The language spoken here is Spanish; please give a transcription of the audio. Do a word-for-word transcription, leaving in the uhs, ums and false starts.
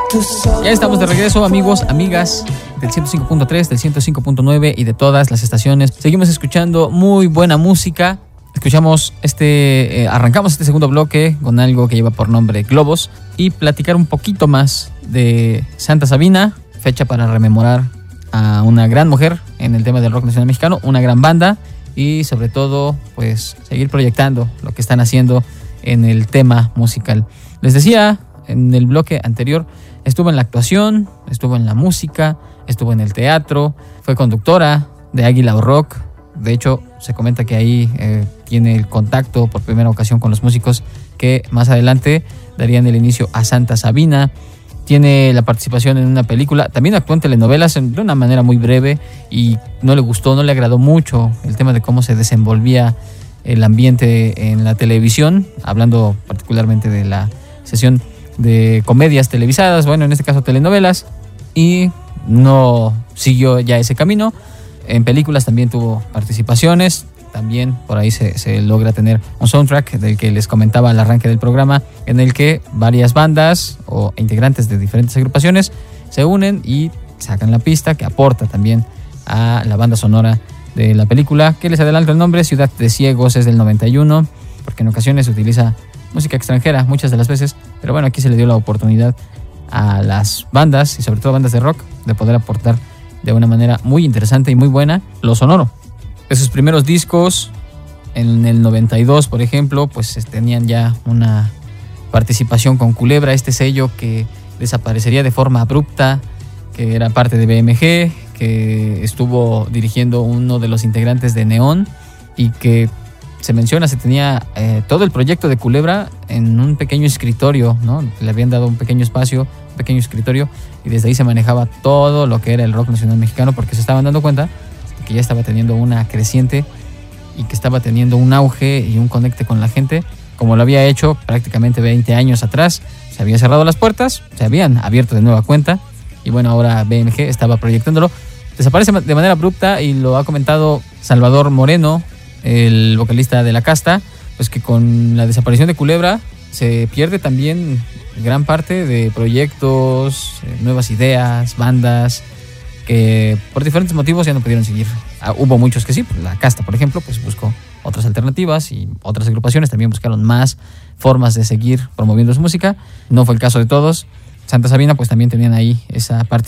Ya estamos de regreso, amigos, amigas del ciento cinco punto tres, del ciento cinco punto nueve y de todas las estaciones. Seguimos escuchando muy buena música. Escuchamos este, eh, arrancamos este segundo bloque con algo que lleva por nombre Globos y platicar un poquito más de Santa Sabina, fecha para rememorar a una gran mujer en el tema del rock nacional mexicano, una gran banda y sobre todo, pues, seguir proyectando lo que están haciendo en el tema musical. Les decía en el bloque anterior, estuvo en la actuación, estuvo en la música, estuvo en el teatro, fue conductora de Águila o Rock. De hecho, se comenta que ahí eh, tiene el contacto por primera ocasión con los músicos que más adelante darían el inicio a Santa Sabina. Tiene la participación en una película, también actuó en telenovelas de una manera muy breve y no le gustó, no le agradó mucho el tema de cómo se desenvolvía el ambiente en la televisión, hablando particularmente de la sesión de comedias televisadas, bueno, en este caso telenovelas, y no siguió ya ese camino. En películas también tuvo participaciones, también por ahí se, se logra tener un soundtrack del que les comentaba al arranque del programa, en el que varias bandas o integrantes de diferentes agrupaciones se unen y sacan la pista que aporta también a la banda sonora de la película, que les adelanto el nombre, Ciudad de Ciegos, es del noventa y uno, porque en ocasiones se utiliza música extranjera muchas de las veces, pero bueno, aquí se le dio la oportunidad a las bandas y sobre todo bandas de rock de poder aportar de una manera muy interesante y muy buena lo sonoro. De sus primeros discos, en el noventa y dos, por ejemplo, pues tenían ya una participación con Culebra, este sello que desaparecería de forma abrupta, que era parte de B M G, que estuvo dirigiendo uno de los integrantes de Neón y que se menciona, se tenía eh, todo el proyecto de Culebra en un pequeño escritorio, ¿no? Le habían dado un pequeño espacio, un pequeño escritorio, y desde ahí se manejaba todo lo que era el rock nacional mexicano, porque se estaban dando cuenta de que ya estaba teniendo una creciente y que estaba teniendo un auge y un conecte con la gente, como lo había hecho prácticamente veinte años atrás. Se había cerrado las puertas, se habían abierto de nueva cuenta, y bueno, ahora B M G estaba proyectándolo. Desaparece de manera abrupta y lo ha comentado Salvador Moreno, el vocalista de La Casta, pues que con la desaparición de Culebra se pierde también gran parte de proyectos, eh, nuevas ideas, bandas que por diferentes motivos ya no pudieron seguir. Ah, hubo muchos que sí, pues La Casta, por ejemplo, pues buscó otras alternativas y otras agrupaciones también buscaron más formas de seguir promoviendo su música. No fue el caso de todos. Santa Sabina pues también tenían ahí esa parte